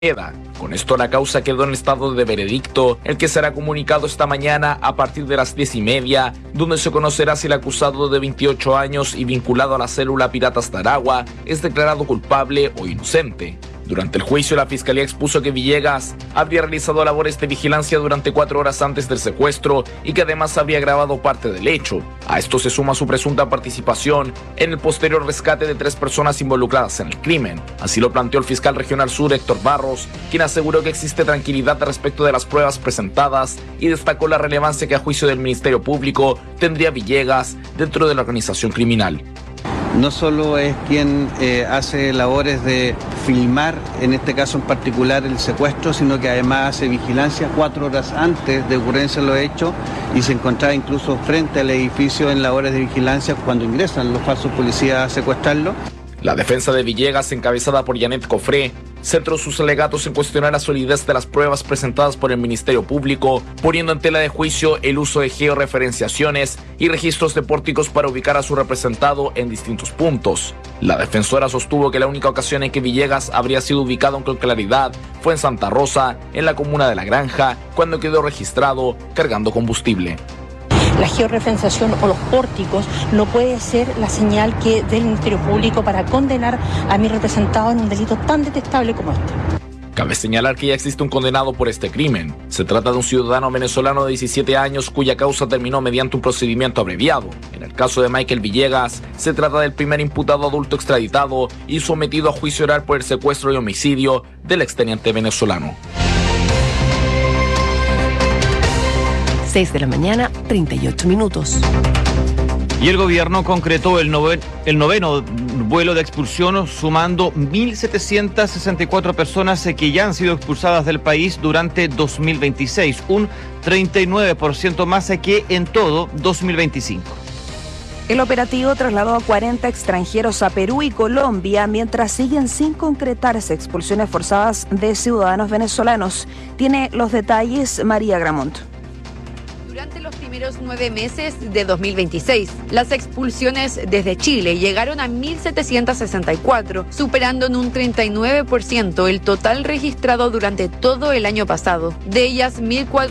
Con esto la causa quedó en estado de veredicto, el que será comunicado esta mañana a partir de las 10:30, donde se conocerá si el acusado de 28 años y vinculado a la célula Piratas de Aragua es declarado culpable o inocente. Durante el juicio, la Fiscalía expuso que Villegas habría realizado labores de vigilancia durante 4 horas antes del secuestro y que además habría grabado parte del hecho. A esto se suma su presunta participación en el posterior rescate de 3 personas involucradas en el crimen. Así lo planteó el fiscal regional sur, Héctor Barros, quien aseguró que existe tranquilidad respecto de las pruebas presentadas y destacó la relevancia que a juicio del Ministerio Público tendría Villegas dentro de la organización criminal. No solo es quien hace labores de filmar, en este caso en particular el secuestro, sino que además hace vigilancia 4 horas antes de ocurrencia de los hechos y se encontraba incluso frente al edificio en labores de vigilancia cuando ingresan los falsos policías a secuestrarlo. La defensa de Villegas, encabezada por Janet Cofré, centró sus alegatos en cuestionar la solidez de las pruebas presentadas por el Ministerio Público, poniendo en tela de juicio el uso de georreferenciaciones y registros de pórticos para ubicar a su representado en distintos puntos. La defensora sostuvo que la única ocasión en que Villegas habría sido ubicado con claridad fue en Santa Rosa, en la comuna de La Granja, cuando quedó registrado cargando combustible. La georreferenciación o los pórticos no puede ser la señal que dé el Ministerio Público para condenar a mi representado en un delito tan detestable como este. Cabe señalar que ya existe un condenado por este crimen. Se trata de un ciudadano venezolano de 17 años cuya causa terminó mediante un procedimiento abreviado. En el caso de Michael Villegas, se trata del primer imputado adulto extraditado y sometido a juicio oral por el secuestro y homicidio del exteniente venezolano. 6 de la mañana, 38 minutos. Y el gobierno concretó el noveno vuelo de expulsión, sumando 1.764 personas que ya han sido expulsadas del país durante 2026, un 39% más que en todo 2025. El operativo trasladó a 40 extranjeros a Perú y Colombia, mientras siguen sin concretarse expulsiones forzadas de ciudadanos venezolanos. Tiene los detalles María Gramont. Durante los primeros 9 meses de 2026, las expulsiones desde Chile llegaron a 1.764, superando en un 39% el total registrado durante todo el año pasado. De ellas,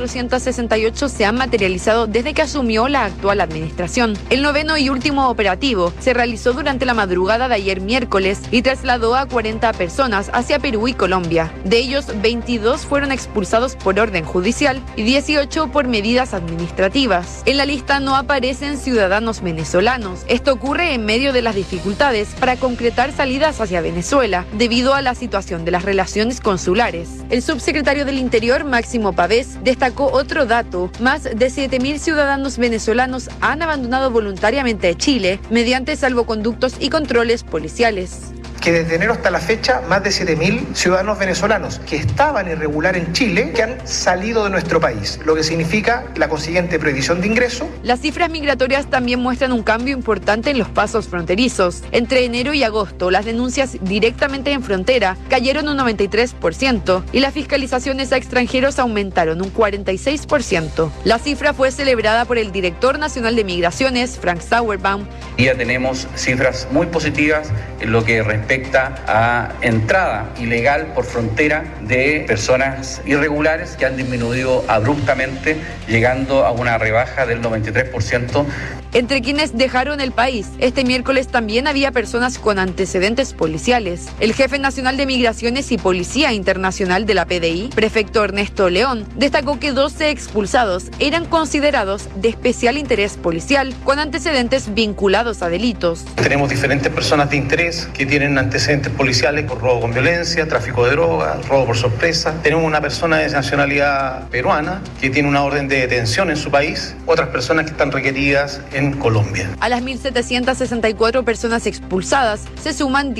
1.468 se han materializado desde que asumió la actual administración. El noveno y último operativo se realizó durante la madrugada de ayer miércoles y trasladó a 40 personas hacia Perú y Colombia. De ellos, 22 fueron expulsados por orden judicial y 18 por medidas administrativas. En la lista no aparecen ciudadanos venezolanos. Esto ocurre en medio de las dificultades para concretar salidas hacia Venezuela debido a la situación de las relaciones consulares. El subsecretario del Interior, Máximo Pavés, destacó otro dato: más de 7.000 ciudadanos venezolanos han abandonado voluntariamente Chile mediante salvoconductos y controles policiales. Que desde enero hasta la fecha, más de 7.000 ciudadanos venezolanos que estaban irregular en Chile, que han salido de nuestro país, lo que significa la consiguiente prohibición de ingreso. Las cifras migratorias también muestran un cambio importante en los pasos fronterizos. Entre enero y agosto, las denuncias directamente en frontera cayeron un 93% y las fiscalizaciones a extranjeros aumentaron un 46%. La cifra fue celebrada por el director nacional de Migraciones, Frank Sauerbaum. Ya tenemos cifras muy positivas en lo que respecta a entrada ilegal por frontera de personas irregulares que han disminuido abruptamente, llegando a una rebaja del 93%. Entre quienes dejaron el país, este miércoles también había personas con antecedentes policiales. El jefe nacional de Migraciones y Policía Internacional de la PDI, prefecto Ernesto León, destacó que 12 expulsados eran considerados de especial interés policial, con antecedentes vinculados a delitos. Tenemos diferentes personas de interés que tienen antecedentes policiales por robo con violencia, tráfico de drogas, robo por sorpresa. Tenemos una persona de nacionalidad peruana que tiene una orden de detención en su país, otras personas que están requeridas en Colombia. A las 1.764 personas expulsadas se suman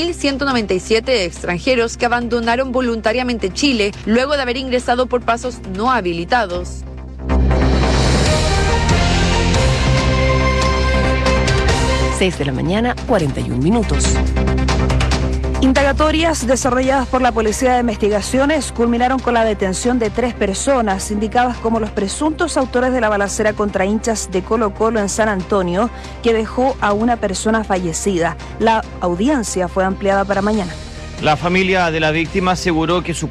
10.197 extranjeros que abandonaron voluntariamente Chile luego de haber ingresado por pasos no habilitados. De la mañana, 41 minutos. Indagatorias desarrolladas por la Policía de Investigaciones culminaron con la detención de 3 personas indicadas como los presuntos autores de la balacera contra hinchas de Colo-Colo en San Antonio, que dejó a una persona fallecida. La audiencia fue ampliada para mañana. La familia de la víctima aseguró que su